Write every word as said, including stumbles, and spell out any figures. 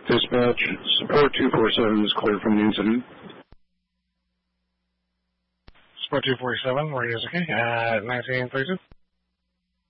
Dispatch, support two four seven is clear from the incident. Support two four seven, where is okay? Uh, nineteen thirty-two.